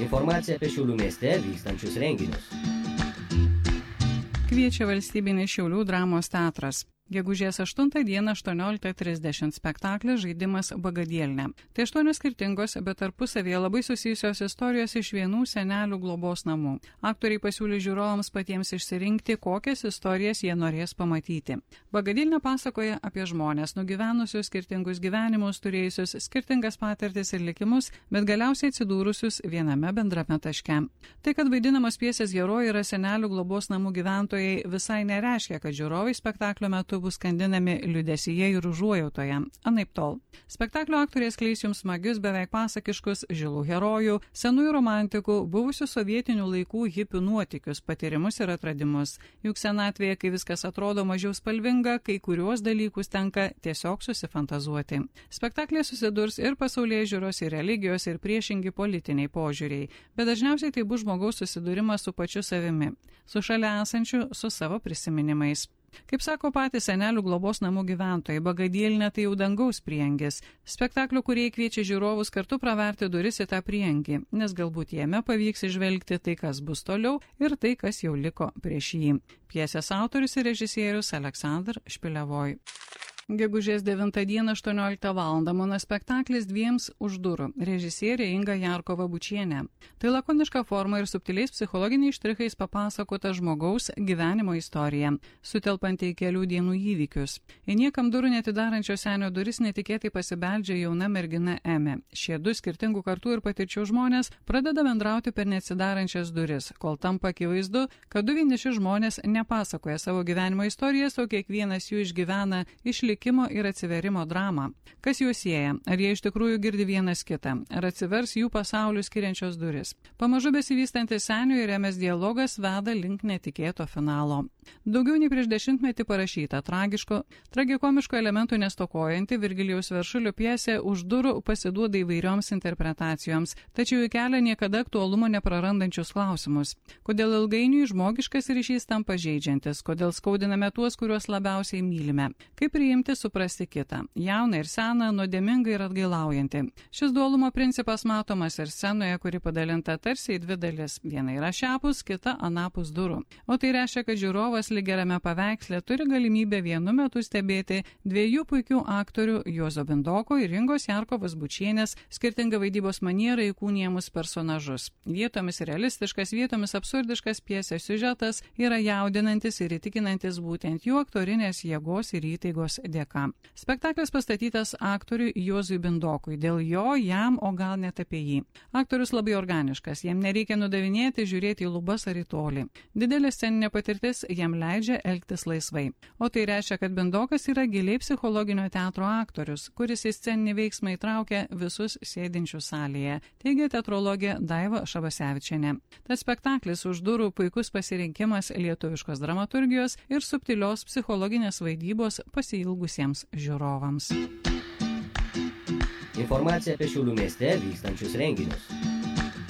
Informacija apie Šiaulių mieste vykstančius renginius. Kviečia Valstybinis Šiaulių dramos teatras. Gegužės 8 dieną 18:30 spektaklis Žaidimas Bagadyelne. Tai 8 skirtingos, bet tarpusavėje labai susijusios istorijos iš vienų senelių globos namų. Aktoriai pasiūlė žiūrovams patiems išsirinkti, kokias istorijas jie norės pamatyti. Bagadyelne pasakoja apie žmonės, nugyvenusius skirtingus gyvenimus, turėjusius skirtingas patirtis ir likimus, bet galiausiai atsidūrusius viename bendrame taške. Tai, kad vaidinamas pjesės herojai yra senelių globos namų gyventojai, visai nereiškia, kad žiūrovai spektaklio metu bus skandinami liūdesyje ir užuojautoje. Anaiptol. Spektaklio aktoriai skleis jums smagius, beveik pasakiškus žilų herojų, senųjų romantikų, buvusių sovietinių laikų hipių nuotykius, patyrimus ir atradimus. Juk senatvėje, kai viskas atrodo mažiau spalvinga, kai kuriuos dalykus tenka tiesiog susifantazuoti. Spektaklė susidurs ir pasaulyje žiūros, ir religijos, ir priešingi politiniai požiūriai, bet dažniausiai tai bus žmogaus susidūrimas su pačiu savimi, su šalia esančiu, su savo prisiminimais. Kaip sako patys senelių globos namų gyventojai, Bagadyelne tai jau dangaus priengis. Spektaklio kūrėjai kviečia žiūrovus kartu praverti duris į tą priengį, nes galbūt jame pavyks išvelgti tai, kas bus toliau ir tai, kas jau liko prieš jį. Pjesės autorius ir režisierius Aleksandr Špilevoj. Gegužės 9 dieną 18 val. Monospektaklis Dviems už durų. Režisierė Inga Jarkova Bučienė. Tai lakoniška forma ir subtiliais psichologiniais štrichais papasakota žmogaus gyvenimo istorija, sutelpanti į kelių dienų įvykius. Į niekam durų netidarančio senio duris netikėtai pasibeldžia jauna mergina Emė. Šie du skirtingų kartų ir patirčių žmonės pradeda bendrauti per neatsidarančias duris, kol tampa akivaizdu, kad du vieniši žmonės nepasakoja savo gyvenimo istorijas, o kiekvienas jų išgyvena išlikimo ir atsiverimo dramą. Kas juos sieja? Ar jie iš tikrųjų girdi vienas kitą? Ar atsivers jų pasaulių skiriančios duris? Pamažu besivystantis senio ir Emės dialogas veda link netikėto finalo. Daugiau nei prieš 10 parašyta tragikomiško elementų nestokojanti Virgilijaus Veršulio pjesė Už durų pasiduoda įvairioms interpretacijoms, tačiau į kelią niekada aktualumo neprarandančius klausimus. Kodėl ilgainiui žmogiškas ryšys tampa žeidžiantis? Kodėl skaudiname tuos, kuriuos labiausiai mylime? Kaip priimti, suprasti kitą? Jauną ir seną, nuodėmingą ir atgailaujantį. Šis dualumo principas matomas ir scenoje, kuri padalinta tarsi į dvi dalis. Viena yra šiapus, kita anapus durų. O tai reiškia, kad žiūrovas lygiame paveiksle turi galimybę vienu metu stebėti dviejų puikių aktorių Juozo Bindoko ir Ingos Jarkovos Bučienės skirtingą vaidybos manierą įkūnijamus personažus. Vietomis realistiškas, vietomis absurdiškas pjesės siužetas yra jaudinantis ir įtikinantis būtent jų aktorinės jėgos ir įtaigos dėka. Spektaklis pastatytas aktoriui Juozui Bindokui, dėl jo, jam, o gal net apie jį. Aktorius labai organiškas, jam nereikia nudavinėti, žiūrėti į lubas ar į tolį. Didelė sceninė patirtis jam leidžia elgtis laisvai. O tai reiškia, kad Bindokas yra giliai psichologinio teatro aktorius, kuris į sceninį veiksmą įtraukia visus sėdinčius salėje, teigia teatrologė Daiva Šabasevičienė. Tas spektaklis Už durų puikus pasirinkimas lietuviškos dramaturgijos ir subtilios psichologinės vaidybos pasiilgusiems žiūrovams. Informacija apie Šiaulių mieste vykstančius renginius.